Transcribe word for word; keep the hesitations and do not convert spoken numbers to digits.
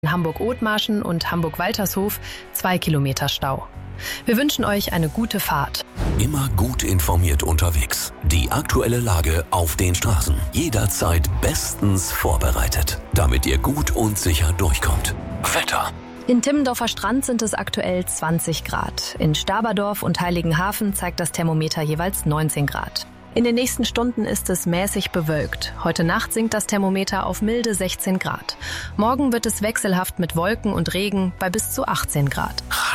In Hamburg-Othmarschen und Hamburg-Waltershof zwei Kilometer Stau. Wir wünschen euch eine gute Fahrt. Immer gut informiert unterwegs. Die aktuelle Lage auf den Straßen. Jederzeit bestens vorbereitet, damit ihr gut und sicher durchkommt. Wetter. In Timmendorfer Strand sind es aktuell zwanzig Grad. In Staberdorf und Heiligenhafen zeigt das Thermometer jeweils neunzehn Grad. In den nächsten Stunden ist es mäßig bewölkt. Heute Nacht sinkt das Thermometer auf milde sechzehn Grad. Morgen wird es wechselhaft mit Wolken und Regen bei bis zu achtzehn Grad.